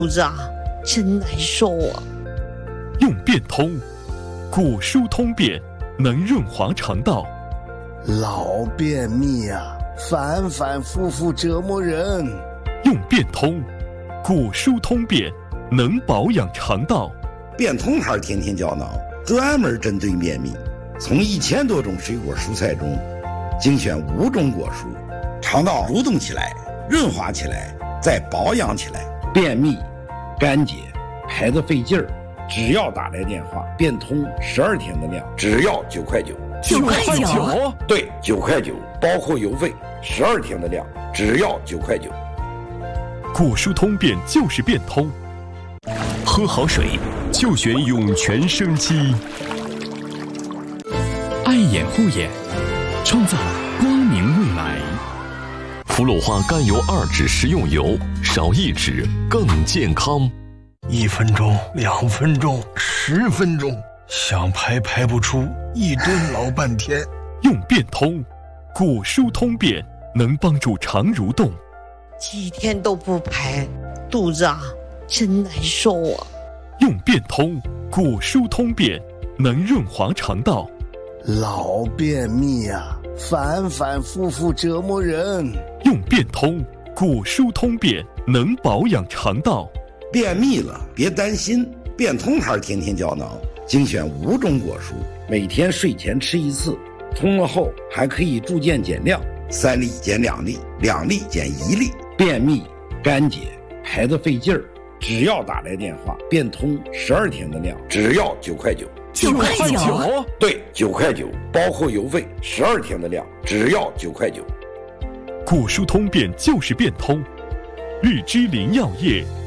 肚子啊，真难受啊！ 用变通，古舒通便，能润滑肠道。 老便秘啊，反反复复折磨人。 用变通，古舒通便，能保养肠道。 变通牌天天胶囊专门针对便秘，从1000多种水果蔬菜中精选5种果蔬，肠道蠕动起来，润滑起来，再保养起来。便秘、干结、排得费劲儿，只要打来电话，变通12天的量，只要9块9。 9块9？ 对，9块9，包括邮费，12天的量，只要9块9。 古舒通便就是变通，喝好水就选涌泉生机。 爱眼护眼，创造光明未来。 福鲁花甘油2酯食用油，少1酯更健康。 1分钟、2分钟、10分钟，想排排不出，一蹲老半天。 用变通，古舒通便，能帮助肠蠕动。 几天都不排，肚子啊，真难受啊！ 用变通，古舒通便，能润滑肠道。 老便秘啊，反反复复折磨人。 用变通，古舒通便，能保养肠道。 便秘了别担心，变通牌天天胶囊精选5种果蔬，每天睡前吃1次，通了后还可以逐渐减量，3粒减2粒，2粒减1粒。便秘、干结、排得费劲儿，只要打来电话，变通12天的量，只要9块9。 9块9？ 对，9块9，包括邮费12天的量，只要9块9。 古舒通便就是变通，荔枝林药业